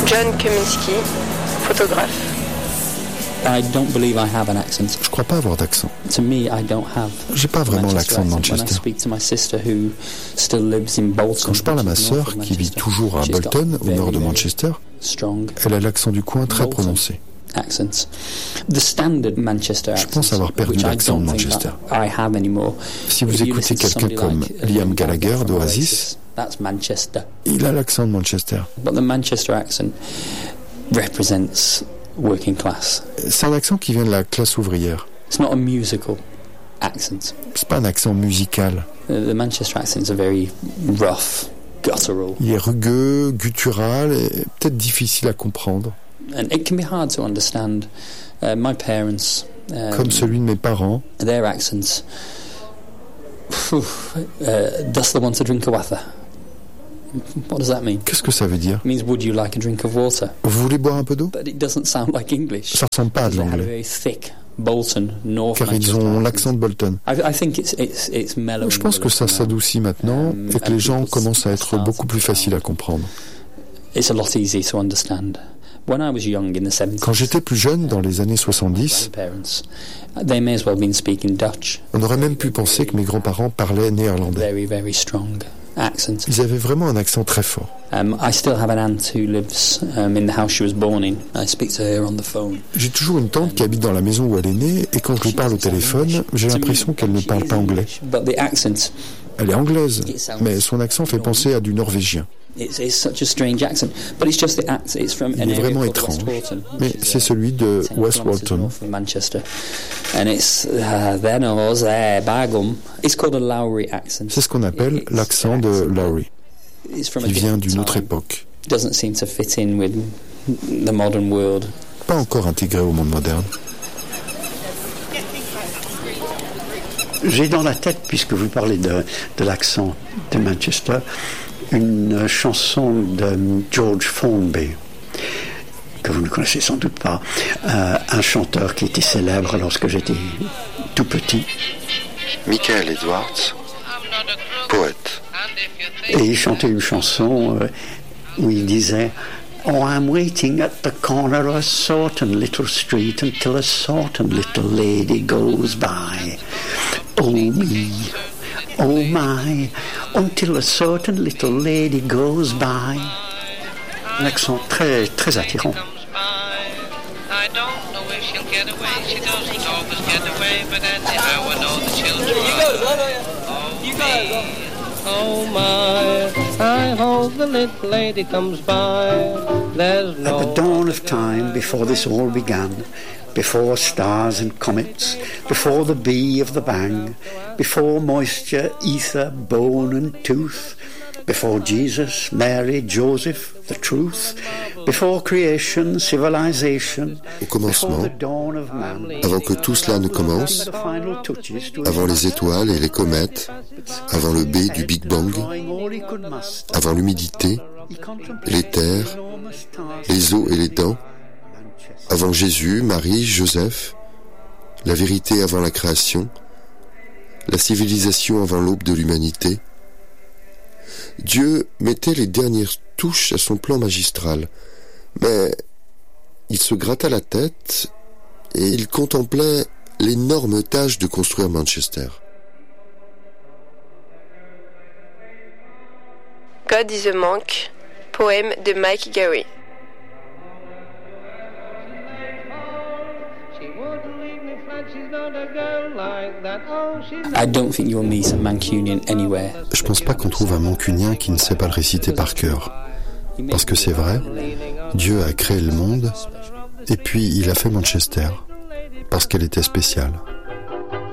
John Kaminski, photographe. I don't believe I have an accent. Je crois pas avoir d'accent. To me, I don't have. J'ai pas vraiment l'accent de Manchester. When I speak to my sister who still lives in Bolton. Quand je parle à ma sœur qui vit toujours à Bolton, au nord de Manchester, elle a l'accent du coin très prononcé. Je pense avoir perdu l'accent de Manchester. Si vous écoutez quelqu'un comme Liam Gallagher d'Oasis, il a l'accent de Manchester. But the Manchester accent represents working class. C'est un accent qui vient de la classe ouvrière. It's not a musical accent. C'est pas un accent musical. The Manchester accent is a very rough, guttural. Il est rugueux, guttural et peut-être difficile à comprendre. And it can be hard to understand. My parents, comme celui de mes parents, their accents. Does they want to drink a water? What does that mean? Qu'est-ce que ça veut dire? It means would you like a drink of water? Vous voulez boire un peu d'eau? But it doesn't sound like English. Ça ressemble pas à de l'anglais. Very thick Bolton, North car ils ont l'accent de Bolton. I think it's mellow. Je pense que ça s'adoucit maintenant et que les gens commencent à être beaucoup plus faciles à comprendre. It's a lot easier to understand. When I was young in the 70s, quand j'étais plus jeune, dans les années 70, they may as well been speaking Dutch. On aurait même pu penser que mes grands-parents parlaient néerlandais. Very, very strong accent. Ils avaient vraiment un accent très fort. I still have an aunt who lives in the house she was born in. I speak to her on the phone. J'ai toujours une tante qui habite dans la maison où elle est née, et quand je lui parle au téléphone, j'ai l'impression qu'elle ne parle pas anglais. But the accent, elle est anglaise, mais son accent fait penser à du norvégien. It's such a strange accent, but it's just the accent. It's from Il est vraiment étrange, mais c'est celui de West Walton. Manchester, and it's their nose, their bagum. It's called a Lowry accent. C'est ce qu'on appelle l'accent de Lowry, qui vient d'une autre époque. Doesn't seem to fit in with the modern world. Pas encore intégré au monde moderne. J'ai dans la tête, puisque vous parlez de l'accent de Manchester, une chanson de George Formby, que vous ne connaissez sans doute pas, un chanteur qui était célèbre lorsque j'étais tout petit. Michael Edwards, poète. Et il chantait une chanson où il disait « Oh, I'm waiting at the corner of a certain little street until a certain little lady goes by. Oh me, oh my, until a certain little lady goes by. » Un accent très, très attirant. I don't know if she'll get away. She doesn't always get away, but anyhow I know that she'll try. Oh my, I hope the little lady comes by. There's no. At the dawn of time, before this all began, before stars and comets, before the bee of the bang, before moisture, ether, bone and tooth, before Jesus, Mary, Joseph, the truth, before creation, civilization, au commencement, avant que tout cela ne commence, avant les étoiles et les comètes, avant le B du Big Bang, avant l'humidité, les terres, les eaux et les dents, avant Jésus, Marie, Joseph, la vérité avant la création, la civilisation avant l'aube de l'humanité, Dieu mettait les dernières touches à son plan magistral, mais il se gratta la tête et il contemplait l'énorme tâche de construire Manchester. God is a Monk, poème de Mike Gary. I don't think you'll meet a Mancunian anywhere. Je pense pas qu'on trouve un Mancunien qui ne sait pas le réciter par cœur. Parce que c'est vrai, Dieu a créé le monde et puis il a fait Manchester parce qu'elle était spéciale.